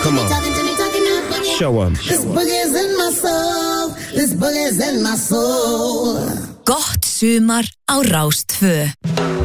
Come on. Show 'em. This boogie's in my soul. This boogie's in my soul. Gott sumar á Rás 2.